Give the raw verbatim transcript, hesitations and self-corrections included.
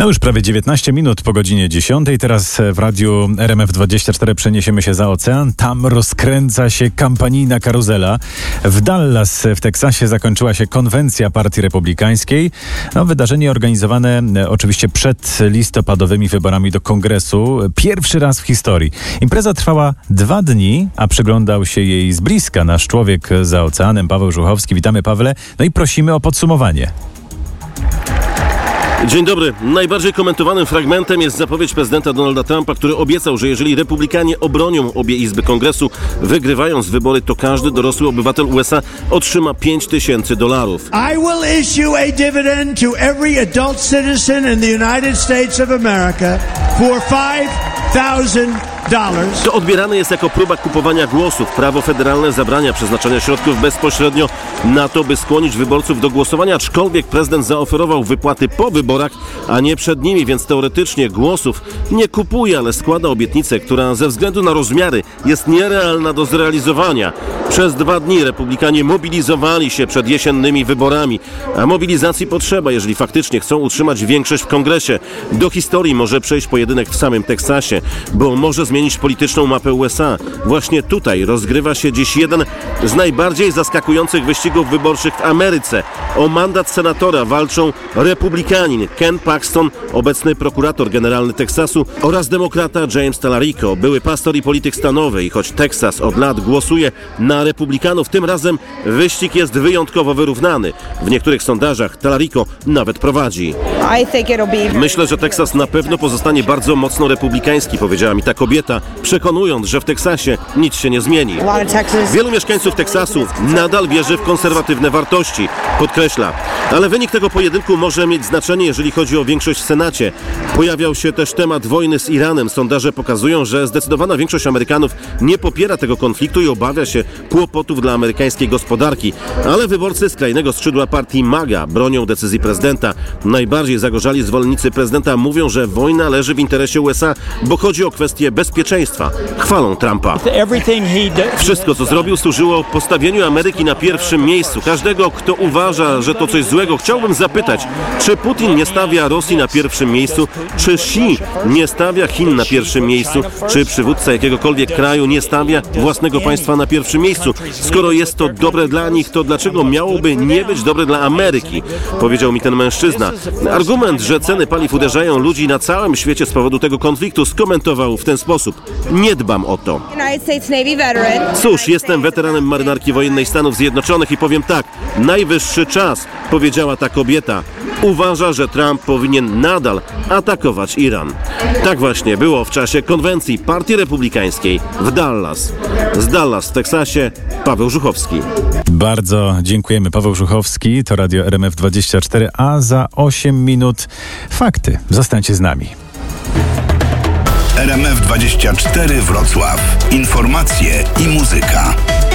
już prawie dziewiętnaście minut po godzinie dziesiątej. Teraz w radiu R M F dwadzieścia cztery przeniesiemy się za ocean. Tam rozkręca się kampanijna karuzela. W Dallas w Teksasie zakończyła się konwencja Partii Republikańskiej. No, wydarzenie organizowane oczywiście przed listopadowymi wyborami do Kongresu. Pierwszy raz w historii. Impreza trwała dwa dni, a przyglądał się jej z bliska nasz człowiek za oceanem, Paweł Żuchowski. Witamy, Pawle. No i prosimy o podsumowanie. Dzień dobry. Najbardziej komentowanym fragmentem jest zapowiedź prezydenta Donalda Trumpa, który obiecał, że jeżeli Republikanie obronią obie izby Kongresu, wygrywając wybory, to każdy dorosły obywatel U S A otrzyma pięć tysięcy dolarów. I will issue a dividend to every adult citizen in the United States of America for five thousand dollars. To odbierane jest jako próba kupowania głosów. Prawo federalne zabrania przeznaczania środków bezpośrednio na to, by skłonić wyborców do głosowania, aczkolwiek prezydent zaoferował wypłaty po wyborach, a nie przed nimi, więc teoretycznie głosów nie kupuje, ale składa obietnicę, która ze względu na rozmiary jest nierealna do zrealizowania. Przez dwa dni republikanie mobilizowali się przed jesiennymi wyborami, a mobilizacji potrzeba, jeżeli faktycznie chcą utrzymać większość w Kongresie. Do historii może przejść pojedynek w samym Teksasie, bo może zmienić polityczną mapę U S A. Właśnie tutaj rozgrywa się dziś jeden z najbardziej zaskakujących wyścigów wyborczych w Ameryce. O mandat senatora walczą republikanin Ken Paxton, obecny prokurator generalny Teksasu, oraz demokrata James Talarico, były pastor i polityk stanowy. I choć Teksas od lat głosuje na republikanów, tym razem wyścig jest wyjątkowo wyrównany. W niektórych sondażach Talarico nawet prowadzi. Myślę, że Teksas na pewno pozostanie bardzo mocno republikański, powiedziała mi ta kobieta, przekonując, że w Teksasie nic się nie zmieni. Wielu mieszkańców Teksasu nadal wierzy w konserwatywne wartości, podkreśla. Ale wynik tego pojedynku może mieć znaczenie, jeżeli chodzi o większość w Senacie. Pojawiał się też temat wojny z Iranem. Sondaże pokazują, że zdecydowana większość Amerykanów nie popiera tego konfliktu i obawia się kłopotów dla amerykańskiej gospodarki. Ale wyborcy skrajnego skrzydła partii MAGA bronią decyzji prezydenta. Najbardziej zagorzali zwolennicy prezydenta mówią, że wojna leży w interesie U S A, bo chodzi o kwestię bezpieczeństwa. Chwalą Trumpa. Wszystko, co zrobił, służyło postawieniu Ameryki na pierwszym miejscu. Każdego, kto uważa, że to coś złego, chciałbym zapytać, czy Putin nie stawia Rosji na pierwszym miejscu, czy Xi nie stawia Chin na pierwszym miejscu, czy przywódca jakiegokolwiek kraju nie stawia własnego państwa na pierwszym miejscu. Skoro jest to dobre dla nich, to dlaczego miałoby nie być dobre dla Ameryki? Powiedział mi ten mężczyzna. Argument, że ceny paliw uderzają ludzi na całym świecie z powodu tego konfliktu, skomentował w ten sposób. Nie dbam o to. Cóż, jestem weteranem marynarki wojennej Stanów Zjednoczonych i powiem tak, najwyższy czas, powiedziała ta kobieta. Uważa, że Trump powinien nadal atakować Iran. Tak właśnie było w czasie konwencji Partii Republikańskiej w Dallas. Z Dallas w Teksasie, Paweł Żuchowski. Bardzo dziękujemy. Paweł Żuchowski, to Radio R M F dwadzieścia cztery, a za osiem minut fakty. Zostańcie z nami. R M F dwadzieścia cztery Wrocław. Informacje i muzyka.